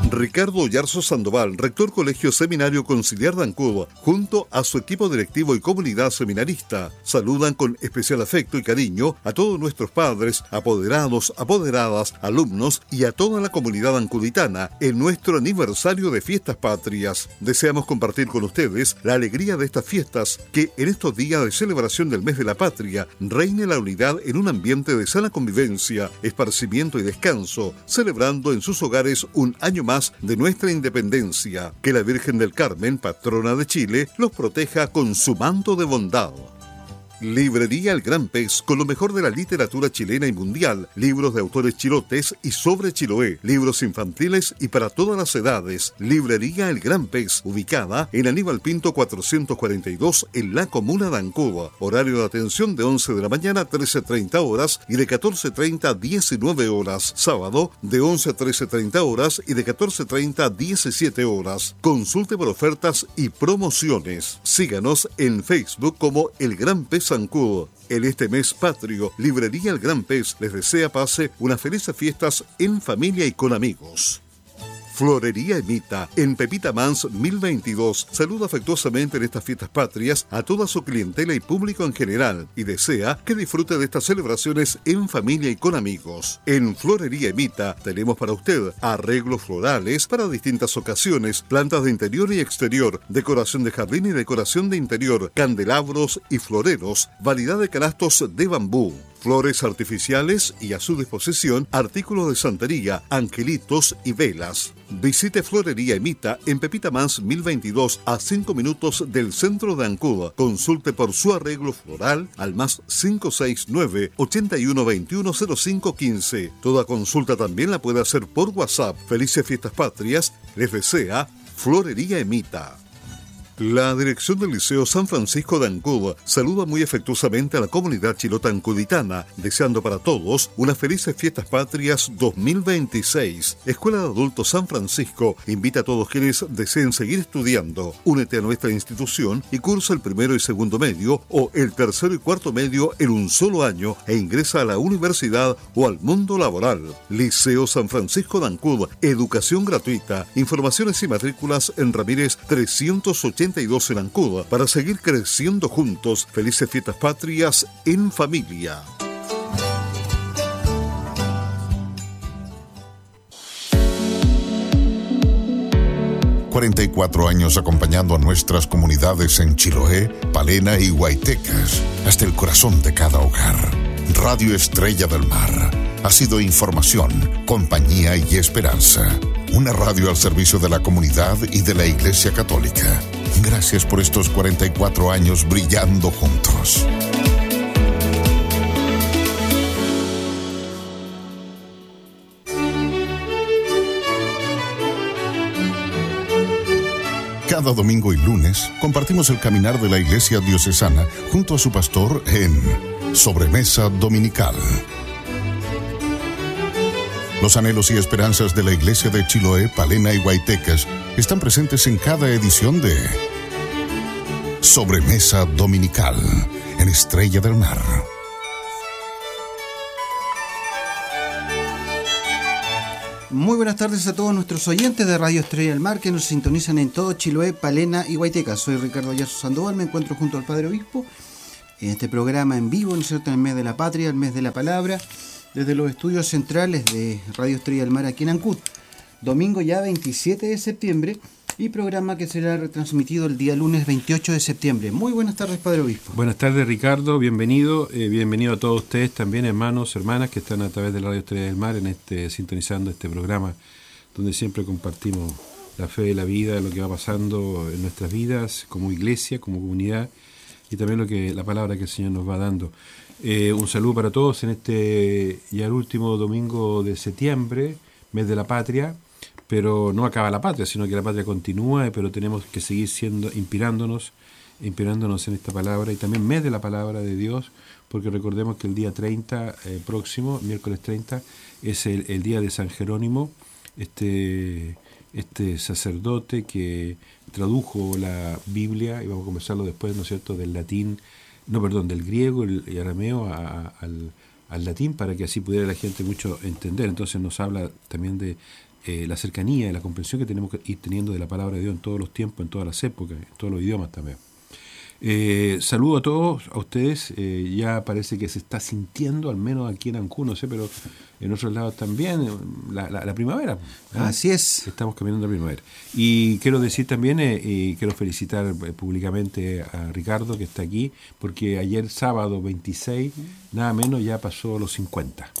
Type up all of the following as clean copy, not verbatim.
Ricardo Yarzo Sandoval, rector Colegio Seminario Conciliar de Ancud, junto a su equipo directivo y comunidad seminarista, saludan con especial afecto y cariño a todos nuestros padres, apoderados, apoderadas, alumnos y a toda la comunidad ancuditana en nuestro aniversario de Fiestas Patrias. Deseamos compartir con ustedes la alegría de estas fiestas, que en estos días de celebración del mes de la patria reine la unidad en un ambiente de sana convivencia, esparcimiento y descanso, celebrando en sus hogares un año más de nuestra independencia. Que la Virgen del Carmen, patrona de Chile, los proteja con su manto de bondad. Librería El Gran Pez, con lo mejor de la literatura chilena y mundial, libros de autores chilotes y sobre Chiloé, libros infantiles y para todas las edades. Librería El Gran Pez, ubicada en Aníbal Pinto 442 en la comuna de Ancud. Horario de atención de 11 de la mañana a 13:30 horas y de 14:30 a 19 horas. Sábado de 11 a 13:30 horas y de 14:30 a 17 horas. Consulte por ofertas y promociones. Síganos en Facebook como El Gran Pez Ancud. En este mes patrio, Librería El Gran Pez les desea pase unas felices fiestas en familia y con amigos. Florería Emita, en Pepita Mans 1022, saluda afectuosamente en estas fiestas patrias a toda su clientela y público en general y desea que disfrute de estas celebraciones en familia y con amigos. En Florería Emita tenemos para usted arreglos florales para distintas ocasiones, plantas de interior y exterior, decoración de jardín y decoración de interior, candelabros y floreros, variedad de canastos de bambú, flores artificiales y a su disposición artículos de santería, angelitos y velas. Visite Florería Emita en Pepita Mans 1022 a 5 minutos del centro de Ancud. Consulte por su arreglo floral al más 569 81 21 05 15. Toda consulta también la puede hacer por WhatsApp. Felices Fiestas Patrias les desea Florería Emita. La dirección del Liceo San Francisco de Ancud saluda muy afectuosamente a la comunidad chilota ancuditana, deseando para todos unas felices Fiestas Patrias 2026. Escuela de Adultos San Francisco invita a todos quienes deseen seguir estudiando. Únete a nuestra institución y cursa el primero y segundo medio o el tercero y cuarto medio en un solo año e ingresa a la universidad o al mundo laboral. Liceo San Francisco de Ancud, educación gratuita. Informaciones y matrículas en Ramírez 380 en Ancud, para seguir creciendo juntos. Felices Fiestas Patrias en familia. ...44 años acompañando a nuestras comunidades en Chiloé, Palena y Guaytecas... hasta el corazón de cada hogar. Radio Estrella del Mar ha sido información, compañía y esperanza. Una radio al servicio de la comunidad y de la Iglesia Católica. Gracias por estos 44 años brillando juntos. Cada domingo y lunes compartimos el caminar de la Iglesia Diocesana junto a su pastor en Sobremesa Dominical. Los anhelos y esperanzas de la Iglesia de Chiloé, Palena y Guaytecas están presentes en cada edición de Sobremesa Dominical en Estrella del Mar. Muy buenas tardes a todos nuestros oyentes de Radio Estrella del Mar que nos sintonizan en todo Chiloé, Palena y Guaytecas. Soy Ricardo Yarzo Sandoval, me encuentro junto al Padre Obispo en este programa en vivo, ¿no es cierto?, en el mes de la patria, el mes de la palabra, desde los estudios centrales de Radio Estrella del Mar aquí en Ancud. Domingo ya 27 de septiembre y programa que será retransmitido el día lunes 28 de septiembre. Muy buenas tardes, Padre Obispo. Buenas tardes, Ricardo, bienvenido a todos ustedes también, hermanos, hermanas que están a través de la Radio Estrella del Mar sintonizando este programa donde siempre compartimos la fe de la vida, lo que va pasando en nuestras vidas como iglesia, como comunidad y también la palabra que el Señor nos va dando. Un saludo para todos en ya el último domingo de septiembre, mes de la patria, pero no acaba la patria, sino que la patria continúa, pero tenemos que seguir inspirándonos en esta palabra y también mes de la palabra de Dios, porque recordemos que el día 30 próximo, miércoles 30, es el día de San Jerónimo, este sacerdote que tradujo la Biblia, y vamos a conversarlo después, ¿no es cierto?, del griego y arameo al latín, para que así pudiera la gente mucho entender. Entonces nos habla también de la cercanía y la comprensión que tenemos que ir teniendo de la palabra de Dios en todos los tiempos, en todas las épocas, en todos los idiomas también. Saludo a todos, a ustedes. Ya parece que se está sintiendo, al menos aquí en Ancú, no sé, pero en otros lados también, la primavera. Así es. Estamos caminando la primavera. Y quiero decir también, y quiero felicitar públicamente a Ricardo, que está aquí, porque ayer sábado 26, nada menos, ya pasó los 50.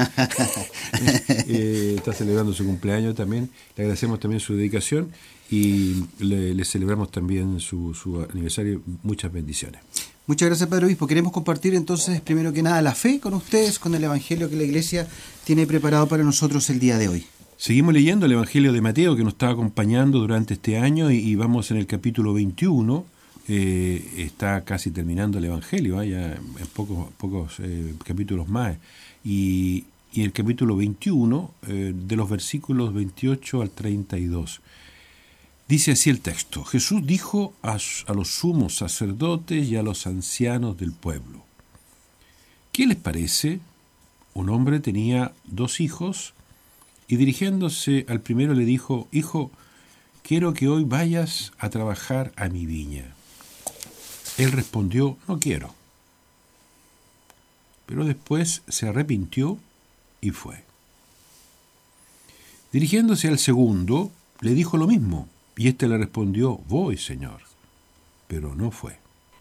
Está celebrando su cumpleaños también. Le agradecemos también su dedicación y le celebramos también su aniversario. Muchas bendiciones. Muchas gracias, Padre Obispo. Queremos compartir entonces, primero que nada, la fe con ustedes, con el Evangelio que la Iglesia tiene preparado para nosotros el día de hoy. Seguimos leyendo el Evangelio de Mateo, que nos está acompañando durante este año, y vamos en el capítulo 21. Está casi terminando el Evangelio, ya en pocos capítulos más. Y el capítulo 21, de los versículos 28 al 32. Dice así el texto: Jesús dijo a los sumos sacerdotes y a los ancianos del pueblo: ¿qué les parece? Un hombre tenía 2 hijos, y dirigiéndose al primero le dijo: Hijo, quiero que hoy vayas a trabajar a mi viña. Él respondió: no quiero. Pero después se arrepintió y fue. Dirigiéndose al segundo, le dijo lo mismo. Y éste le respondió: voy, Señor. Pero no fue.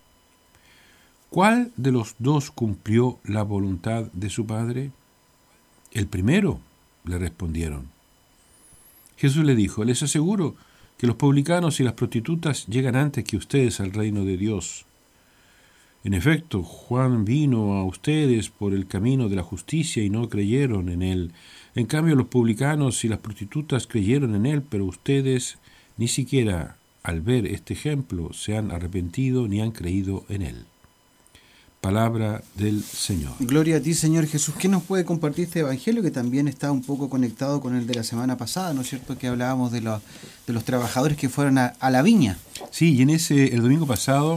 ¿Cuál de los 2 cumplió la voluntad de su padre? El primero, le respondieron. Jesús le dijo: les aseguro que los publicanos y las prostitutas llegan antes que ustedes al reino de Dios. En efecto, Juan vino a ustedes por el camino de la justicia y no creyeron en él. En cambio, los publicanos y las prostitutas creyeron en él, pero ustedes ni siquiera al ver este ejemplo se han arrepentido ni han creído en él. Palabra del Señor. Gloria a ti, Señor Jesús. ¿Qué nos puede compartir este Evangelio que también está un poco conectado con el de la semana pasada, ¿no es cierto? Que hablábamos de los trabajadores que fueron a la viña. Sí, y en el domingo pasado,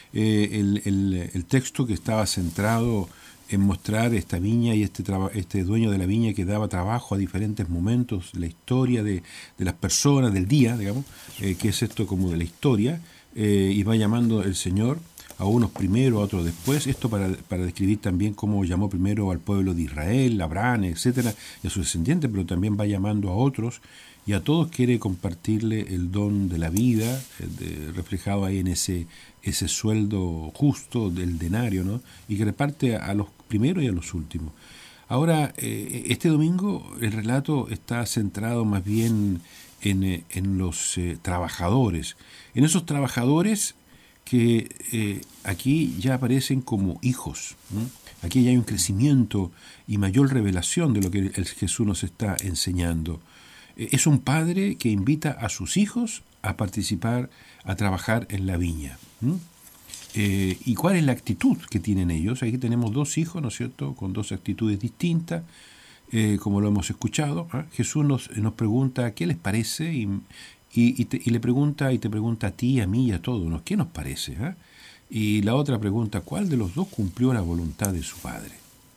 el texto que estaba centrado en mostrar esta viña y este dueño de la viña que daba trabajo a diferentes momentos de la historia de las personas, del día, digamos, que es esto como de la historia, y va llamando el Señor a unos primero, a otros después, esto para describir también cómo llamó primero al pueblo de Israel, Abraham, etcétera, y a sus descendientes, pero también va llamando a otros, y a todos quiere compartirle el don de la vida, reflejado ahí en ese sueldo justo del denario, ¿no? Y que reparte a los primeros y a los últimos. Ahora, este domingo el relato está centrado más bien en los trabajadores, en esos trabajadores que aquí ya aparecen como hijos, ¿no? Aquí ya hay un crecimiento y mayor revelación de lo que el Jesús nos está enseñando. Es un padre que invita a sus hijos a participar, a trabajar en la viña. ¿Y cuál es la actitud que tienen ellos? Aquí tenemos 2 hijos, ¿no es cierto?, con 2 actitudes distintas, como lo hemos escuchado. Jesús nos pregunta qué les parece y le pregunta, y te pregunta a ti, a mí y a todos, ¿no? ¿Qué nos parece? Y la otra pregunta: ¿cuál de los 2 cumplió la voluntad de su padre?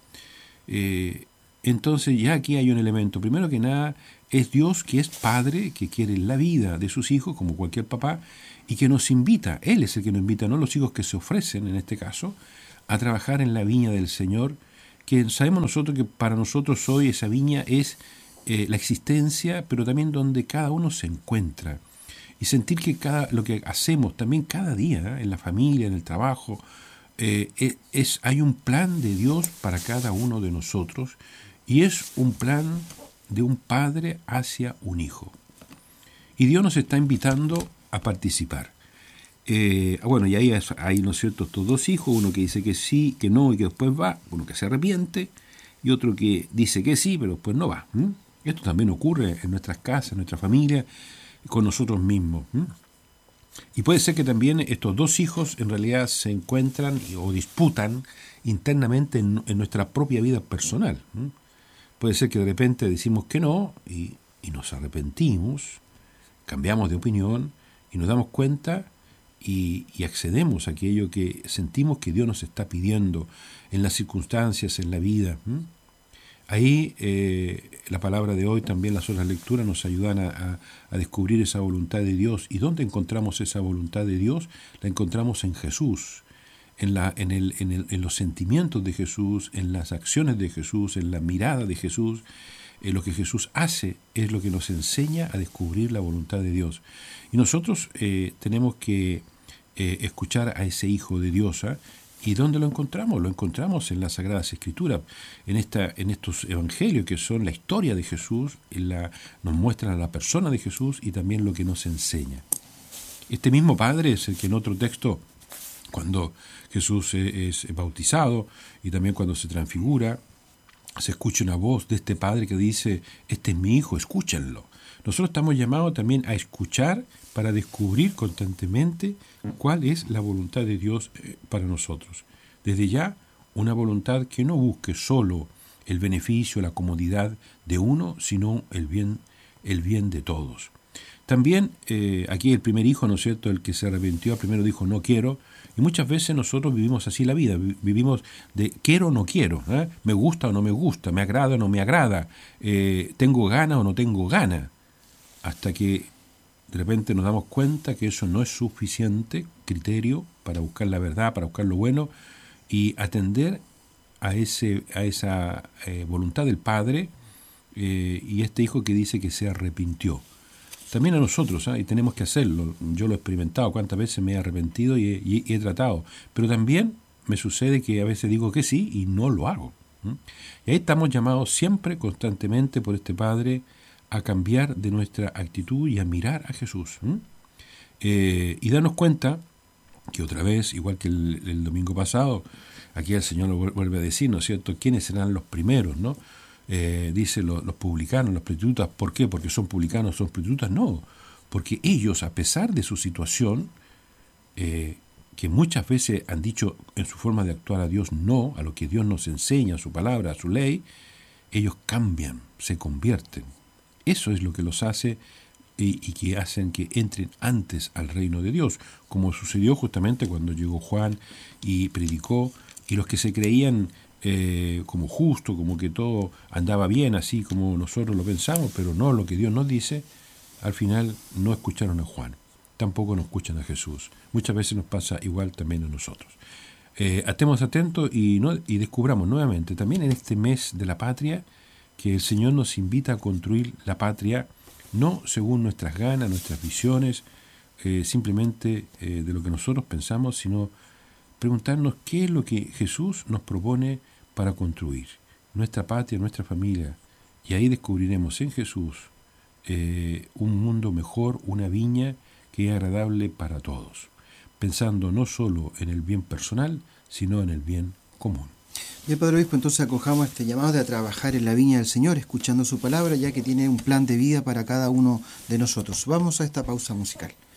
Entonces ya aquí hay un elemento. Primero que nada, es Dios que es padre, que quiere la vida de sus hijos, como cualquier papá, y que nos invita, Él es el que nos invita, no los hijos que se ofrecen, en este caso, a trabajar en la viña del Señor, que sabemos nosotros que para nosotros hoy esa viña es la existencia, pero también donde cada uno se encuentra. Y sentir que lo que hacemos también cada día, en la familia, en el trabajo, hay un plan de Dios para cada uno de nosotros, y es un plan de un padre hacia un hijo. Y Dios nos está invitando a participar. Bueno, y ahí hay, ¿no es cierto?, estos 2 hijos, uno que dice que sí, que no y que después va, uno que se arrepiente, y otro que dice que sí, pero después no va. Esto también ocurre en nuestras casas, en nuestra familia, con nosotros mismos. Y puede ser que también estos 2 hijos en realidad se encuentran o disputan internamente en nuestra propia vida personal. Puede ser que de repente decimos que no y nos arrepentimos, cambiamos de opinión y nos damos cuenta y accedemos a aquello que sentimos que Dios nos está pidiendo en las circunstancias, en la vida. Ahí la palabra de hoy, también las otras lecturas nos ayudan a descubrir esa voluntad de Dios. ¿Y dónde encontramos esa voluntad de Dios? La encontramos en Jesús, en los sentimientos de Jesús, en las acciones de Jesús, en la mirada de Jesús. Lo que Jesús hace es lo que nos enseña a descubrir la voluntad de Dios. Y nosotros tenemos que escuchar a ese Hijo de Dios. ¿Y dónde lo encontramos? Lo encontramos en las Sagradas Escrituras, en estos evangelios que son la historia de Jesús, nos muestran a la persona de Jesús y también lo que nos enseña. Este mismo Padre es el que en otro texto, cuando Jesús es bautizado y también cuando se transfigura, se escucha una voz de este Padre que dice: este es mi Hijo, escúchenlo. Nosotros estamos llamados también a escuchar para descubrir constantemente cuál es la voluntad de Dios para nosotros. Desde ya, una voluntad que no busque solo el beneficio, la comodidad de uno, sino el bien de todos. También aquí el primer hijo, ¿no es cierto?, el que se arrepintió, primero dijo no quiero, y muchas veces nosotros vivimos así la vida, vivimos de quiero o no quiero, me gusta o no me gusta, me agrada o no me agrada, tengo gana o no tengo gana, hasta que de repente nos damos cuenta que eso no es suficiente criterio para buscar la verdad, para buscar lo bueno y atender a esa voluntad del Padre y este hijo que dice que se arrepintió. También a nosotros, y tenemos que hacerlo. Yo lo he experimentado, cuántas veces me he arrepentido y he tratado. Pero también me sucede que a veces digo que sí y no lo hago. Y ahí estamos llamados siempre, constantemente, por este Padre a cambiar de nuestra actitud y a mirar a Jesús. Y darnos cuenta que otra vez, igual que el domingo pasado, aquí el Señor lo vuelve a decir, ¿no es cierto?, ¿quiénes serán los primeros?, ¿no? Dice los publicanos, los prostitutas. ¿Por qué? ¿Porque son publicanos, son prostitutas? No, porque ellos, a pesar de su situación, que muchas veces han dicho en su forma de actuar a Dios no, a lo que Dios nos enseña, a su palabra, a su ley, ellos cambian, se convierten. Eso es lo que los hace y que hacen que entren antes al reino de Dios, como sucedió justamente cuando llegó Juan y predicó, y los que se creían como justo, como que todo andaba bien, así como nosotros lo pensamos, pero no lo que Dios nos dice, al final no escucharon a Juan, tampoco nos escuchan a Jesús. Muchas veces nos pasa igual también a nosotros. Estemos atentos y descubramos nuevamente, también en este mes de la patria, que el Señor nos invita a construir la patria, no según nuestras ganas, nuestras visiones, simplemente de lo que nosotros pensamos, sino preguntarnos qué es lo que Jesús nos propone para construir nuestra patria, nuestra familia. Y ahí descubriremos en Jesús un mundo mejor, una viña que es agradable para todos, pensando no solo en el bien personal, sino en el bien común. Bien, Padre Obispo, entonces acojamos este llamado de a trabajar en la viña del Señor, escuchando su palabra, ya que tiene un plan de vida para cada uno de nosotros. Vamos a esta pausa musical.